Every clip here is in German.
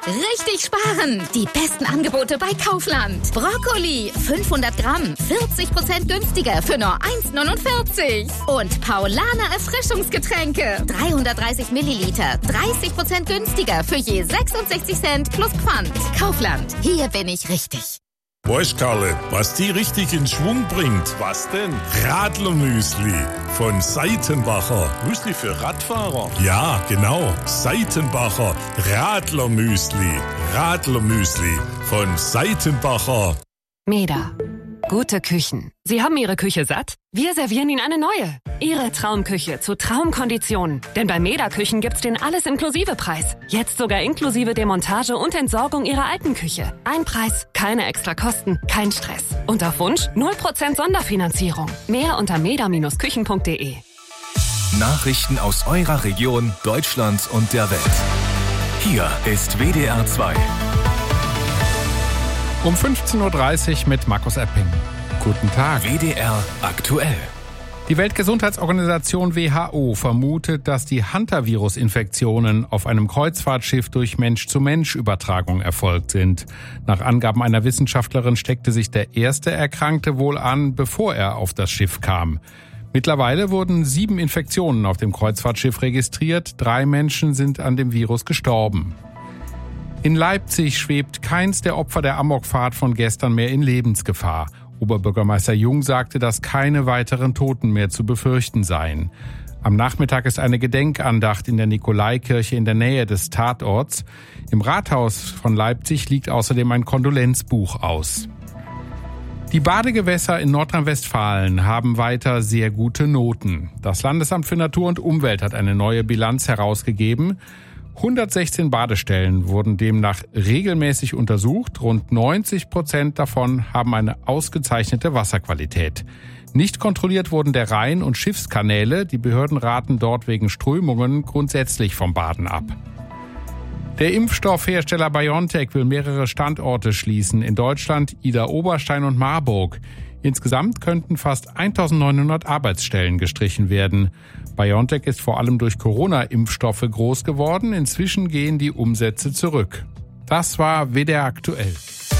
Richtig sparen! Die besten Angebote bei Kaufland. Brokkoli, 500 Gramm, 40% günstiger für nur 1,49. Und Paulaner Erfrischungsgetränke, 330 Milliliter, 30% günstiger für je 66 Cent plus Pfand. Kaufland, hier bin ich richtig. Weißt, Karle, was die richtig in Schwung bringt? Was denn? Radlermüsli von Seitenbacher. Müsli für Radfahrer? Ja, genau. Seitenbacher Radlermüsli. Radlermüsli von Seitenbacher. Meda. Gute Küchen. Sie haben Ihre Küche satt? Wir servieren Ihnen eine neue. Ihre Traumküche zu Traumkonditionen. Denn bei Meda Küchen gibt's den Alles-Inklusive-Preis. Jetzt sogar inklusive Demontage und Entsorgung Ihrer alten Küche. Ein Preis, keine extra Kosten, kein Stress. Und auf Wunsch 0% Sonderfinanzierung. Mehr unter meda-küchen.de. Nachrichten aus eurer Region, Deutschland und der Welt. Hier ist WDR 2. Um 15.30 Uhr mit Markus Epping. Guten Tag. WDR aktuell. Die Weltgesundheitsorganisation WHO vermutet, dass die Hantavirus-Infektionen auf einem Kreuzfahrtschiff durch Mensch-zu-Mensch-Übertragung erfolgt sind. Nach Angaben einer Wissenschaftlerin steckte sich der erste Erkrankte wohl an, bevor er auf das Schiff kam. Mittlerweile wurden 7 Infektionen auf dem Kreuzfahrtschiff registriert. 3 Menschen sind an dem Virus gestorben. In Leipzig schwebt keins der Opfer der Amokfahrt von gestern mehr in Lebensgefahr. Oberbürgermeister Jung sagte, dass keine weiteren Toten mehr zu befürchten seien. Am Nachmittag ist eine Gedenkandacht in der Nikolaikirche in der Nähe des Tatorts. Im Rathaus von Leipzig liegt außerdem ein Kondolenzbuch aus. Die Badegewässer in Nordrhein-Westfalen haben weiter sehr gute Noten. Das Landesamt für Natur und Umwelt hat eine neue Bilanz herausgegeben. 116 Badestellen wurden demnach regelmäßig untersucht. Rund 90% davon haben eine ausgezeichnete Wasserqualität. Nicht kontrolliert wurden der Rhein- und Schiffskanäle. Die Behörden raten dort wegen Strömungen grundsätzlich vom Baden ab. Der Impfstoffhersteller BioNTech will mehrere Standorte schließen. In Deutschland Ida Oberstein und Marburg. Insgesamt könnten fast 1900 Arbeitsstellen gestrichen werden. BioNTech ist vor allem durch Corona-Impfstoffe groß geworden. Inzwischen gehen die Umsätze zurück. Das war WDR aktuell.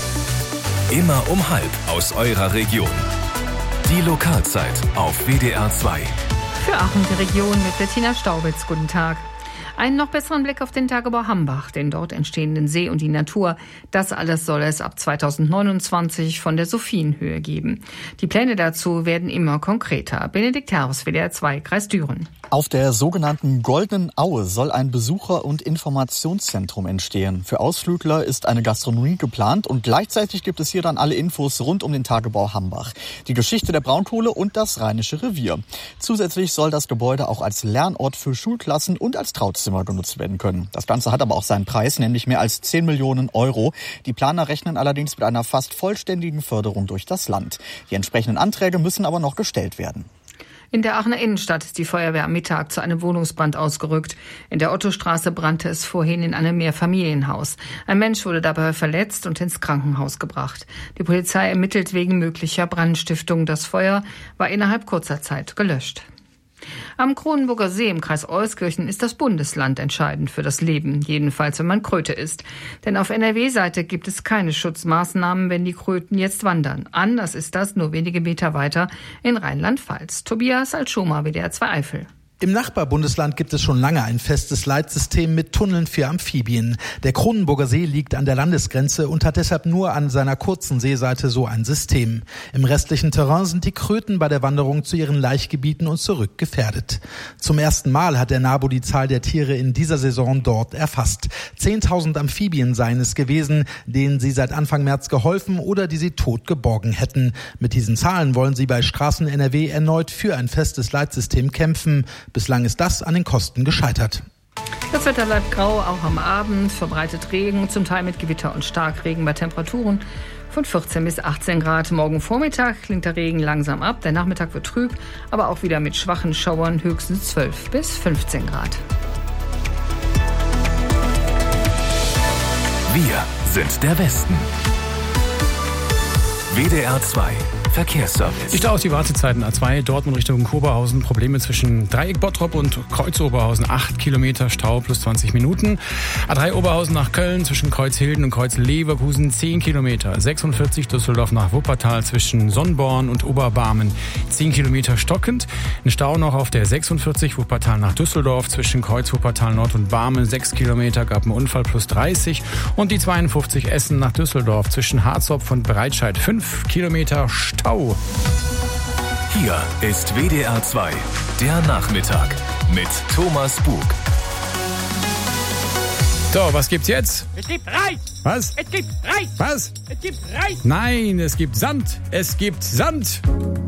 Immer um halb aus eurer Region. Die Lokalzeit auf WDR 2. Für Aachen die Region mit Bettina Staubitz. Guten Tag. Einen noch besseren Blick auf den Tagebau Hambach, den dort entstehenden See und die Natur. Das alles soll es ab 2029 von der Sophienhöhe geben. Die Pläne dazu werden immer konkreter. Benedikt Herrs, WDR 2, Kreis Düren. Auf der sogenannten Goldenen Aue soll ein Besucher- und Informationszentrum entstehen. Für Ausflügler ist eine Gastronomie geplant und gleichzeitig gibt es hier dann alle Infos rund um den Tagebau Hambach. Die Geschichte der Braunkohle und das Rheinische Revier. Zusätzlich soll das Gebäude auch als Lernort für Schulklassen und als Trauzimmer genutzt werden können. Das Ganze hat aber auch seinen Preis, nämlich mehr als 10 Millionen Euro. Die Planer rechnen allerdings mit einer fast vollständigen Förderung durch das Land. Die entsprechenden Anträge müssen aber noch gestellt werden. In der Aachener Innenstadt ist die Feuerwehr am Mittag zu einem Wohnungsbrand ausgerückt. In der Ottostraße brannte es vorhin in einem Mehrfamilienhaus. Ein Mensch wurde dabei verletzt und ins Krankenhaus gebracht. Die Polizei ermittelt wegen möglicher Brandstiftung. Das Feuer war innerhalb kurzer Zeit gelöscht. Am Kronenburger See im Kreis Euskirchen ist das Bundesland entscheidend für das Leben, jedenfalls wenn man Kröte isst. Denn auf NRW-Seite gibt es keine Schutzmaßnahmen, wenn die Kröten jetzt wandern. Anders ist das nur wenige Meter weiter in Rheinland-Pfalz. Tobias Altschoma, WDR 2 Eifel. Im Nachbarbundesland gibt es schon lange ein festes Leitsystem mit Tunneln für Amphibien. Der Kronenburger See liegt an der Landesgrenze und hat deshalb nur an seiner kurzen Seeseite so ein System. Im restlichen Terrain sind die Kröten bei der Wanderung zu ihren Laichgebieten und zurück gefährdet. Zum ersten Mal hat der NABU die Zahl der Tiere in dieser Saison dort erfasst. 10.000 Amphibien seien es gewesen, denen sie seit Anfang März geholfen oder die sie tot geborgen hätten. Mit diesen Zahlen wollen sie bei Straßen NRW erneut für ein festes Leitsystem kämpfen. Bislang ist das an den Kosten gescheitert. Das Wetter bleibt grau, auch am Abend. Verbreitet Regen, zum Teil mit Gewitter und Starkregen bei Temperaturen von 14 bis 18 Grad. Morgen Vormittag klingt der Regen langsam ab. Der Nachmittag wird trüb, aber auch wieder mit schwachen Schauern, höchstens 12 bis 15 Grad. Wir sind der Westen. WDR 2 Verkehrsservice. Die Staus, die Wartezeiten A2 Dortmund Richtung Oberhausen. Probleme zwischen Dreieck Bottrop und Kreuz Oberhausen. 8 Kilometer Stau plus 20 Minuten. A3 Oberhausen nach Köln zwischen Kreuzhilden und Kreuz Leverkusen 10 Kilometer. 46 Düsseldorf nach Wuppertal zwischen Sonnborn und Oberbarmen 10 Kilometer stockend. Ein Stau noch auf der 46 Wuppertal nach Düsseldorf zwischen Kreuz Wuppertal Nord und Barmen 6 Kilometer, gab einen Unfall plus 30. Und die 52 Essen nach Düsseldorf zwischen Harzopf und Breitscheid 5 Kilometer Stau. Hier ist WDR 2, der Nachmittag mit Thomas Bug. So, was gibt's jetzt? Es gibt Reis! Was? Es gibt Reis! Was? Es gibt Reis! Nein, es gibt Sand. Es gibt Sand.